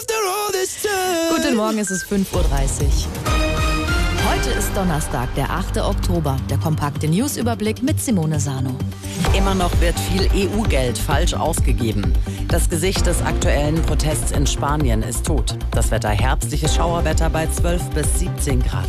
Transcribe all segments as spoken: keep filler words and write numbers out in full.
Guten Morgen, es ist fünf Uhr dreißig. Heute ist Donnerstag, der achte Oktober. Der kompakte Newsüberblick mit Simone Sano. Immer noch wird viel E U-Geld falsch ausgegeben. Das Gesicht des aktuellen Protests in Spanien ist tot. Das Wetter herbstliches Schauerwetter bei zwölf bis siebzehn Grad.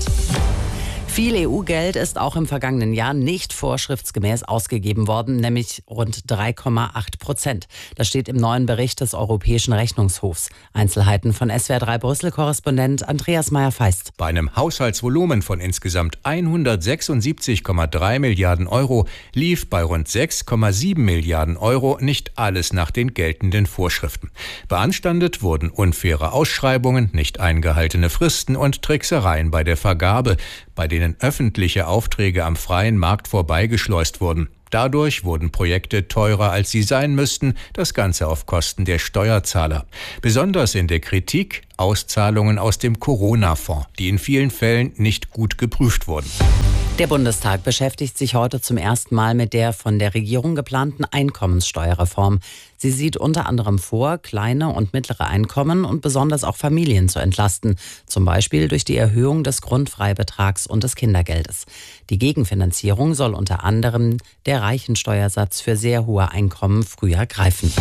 Viel E U-Geld ist auch im vergangenen Jahr nicht vorschriftsgemäß ausgegeben worden, nämlich rund drei Komma acht Prozent. Das steht im neuen Bericht des Europäischen Rechnungshofs. Einzelheiten von S W R drei Brüssel-Korrespondent Andreas Meyer-Feist. Bei einem Haushaltsvolumen von insgesamt hundertsechsundsiebzig Komma drei Milliarden Euro lief bei rund sechs Komma sieben Milliarden Euro nicht alles nach den geltenden Vorschriften. Beanstandet wurden unfaire Ausschreibungen, nicht eingehaltene Fristen und Tricksereien bei der Vergabe, bei denen öffentliche Aufträge am freien Markt vorbeigeschleust wurden. Dadurch wurden Projekte teurer, als sie sein müssten, das Ganze auf Kosten der Steuerzahler. Besonders in der Kritik Auszahlungen aus dem Corona-Fonds, die in vielen Fällen nicht gut geprüft wurden. Der Bundestag beschäftigt sich heute zum ersten Mal mit der von der Regierung geplanten Einkommenssteuerreform. Sie sieht unter anderem vor, kleine und mittlere Einkommen und besonders auch Familien zu entlasten, zum Beispiel durch die Erhöhung des Grundfreibetrags und des Kindergeldes. Die Gegenfinanzierung soll unter anderem der Reichensteuersatz für sehr hohe Einkommen früher greifen.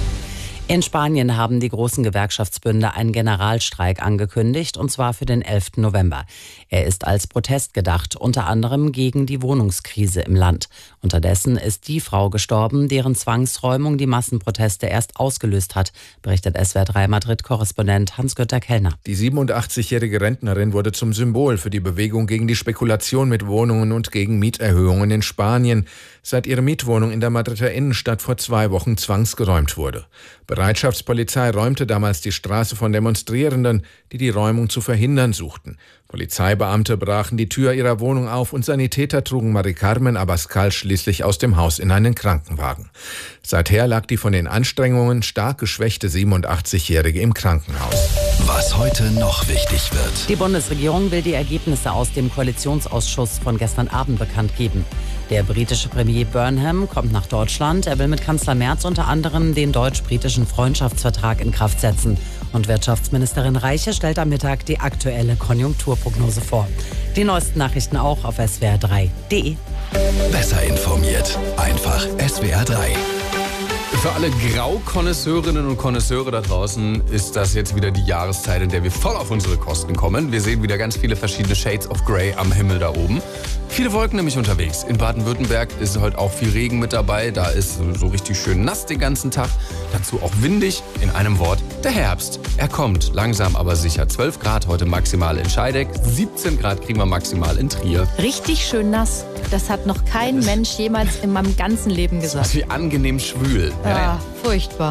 In Spanien haben die großen Gewerkschaftsbünde einen Generalstreik angekündigt, und zwar für den elften November. Er ist als Protest gedacht, unter anderem gegen die Wohnungskrise im Land. Unterdessen ist die Frau gestorben, deren Zwangsräumung die Massenproteste erst ausgelöst hat, berichtet S W R drei Madrid-Korrespondent Hans-Günther Kellner. Die siebenundachtzigjährige Rentnerin wurde zum Symbol für die Bewegung gegen die Spekulation mit Wohnungen und gegen Mieterhöhungen in Spanien, seit ihre Mietwohnung in der Madrider Innenstadt vor zwei Wochen zwangsgeräumt wurde. Bereitschaftspolizei räumte damals die Straße von Demonstrierenden, die die Räumung zu verhindern suchten. Polizeibeamte brachen die Tür ihrer Wohnung auf und Sanitäter trugen Mari Carmen Abascal schließlich aus dem Haus in einen Krankenwagen. Seither lag die von den Anstrengungen stark geschwächte siebenundachtzigjährige im Krankenhaus. Was heute noch wichtig wird. Die Bundesregierung will die Ergebnisse aus dem Koalitionsausschuss von gestern Abend bekannt geben. Der britische Premier Burnham kommt nach Deutschland. Er will mit Kanzler Merz unter anderem den deutsch-britischen Freundschaftsvertrag in Kraft setzen. Und Wirtschaftsministerin Reiche stellt am Mittag die aktuelle Konjunkturprognose vor. Die neuesten Nachrichten auch auf S W R drei punkt de. Besser informiert. Einfach S W R drei. Für alle Grau-Konnoisseurinnen und Konnoisseure da draußen ist das jetzt wieder die Jahreszeit, in der wir voll auf unsere Kosten kommen. Wir sehen wieder ganz viele verschiedene Shades of Grey am Himmel da oben. Viele Wolken nämlich unterwegs. In Baden-Württemberg ist heute auch viel Regen mit dabei. Da ist so richtig schön nass den ganzen Tag. Dazu auch windig. In einem Wort, der Herbst. Er kommt, langsam aber sicher. zwölf Grad heute maximal in Scheideck. siebzehn Grad kriegen wir maximal in Trier. Richtig schön nass. Das hat noch kein Mensch jemals in meinem ganzen Leben gesagt. Das ist wie angenehm schwül. Ja, Ja, ja. furchtbar.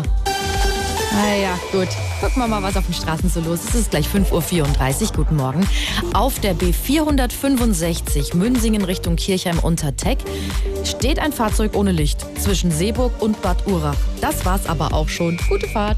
Naja, gut. Gucken wir mal, was auf den Straßen so los ist. Es ist gleich fünf Uhr vierunddreißig. Guten Morgen. Auf der B vierhundertfünfundsechzig Münsingen Richtung Kirchheim-Unterteck steht ein Fahrzeug ohne Licht zwischen Seeburg und Bad Urach. Das war's aber auch schon. Gute Fahrt.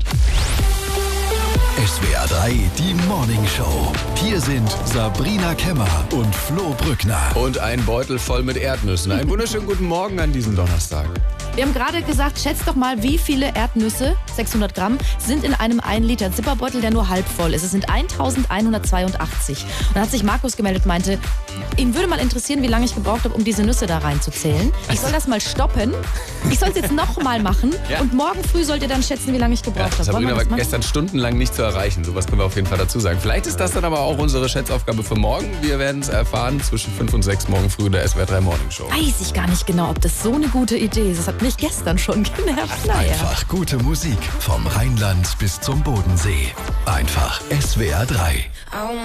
S W R drei, die Morning Show. Hier sind Sabrina Kemmer und Flo Brückner. Und ein Beutel voll mit Erdnüssen. Einen wunderschönen guten Morgen an diesem Donnerstag. Wir haben gerade gesagt, schätzt doch mal, wie viele Erdnüsse, sechshundert Gramm, sind in einem ein Liter Zipperbeutel, der nur halb voll ist. Es sind eintausendeinhundertzweiundachtzig. Und dann hat sich Markus gemeldet, meinte, ihn würde mal interessieren, wie lange ich gebraucht habe, um diese Nüsse da reinzuzählen. Ich soll das mal stoppen. Ich soll es jetzt noch mal machen. Ja. Und morgen früh sollt ihr dann schätzen, wie lange ich gebraucht Ja, habe. Sabrina war Wollen wir das machen? gestern stundenlang nicht zu erreichen. Sowas können wir auf jeden Fall dazu sagen. Vielleicht ist das dann aber auch unsere Schätzaufgabe für morgen. Wir werden es erfahren zwischen fünf und sechs morgen früh in der S W R drei Morning Show. Weiß ich gar nicht genau, ob das so eine gute Idee ist. Das hat mich gestern schon genervt. Naja. Einfach gute Musik vom Rheinland bis zum Bodensee. Einfach S W R drei.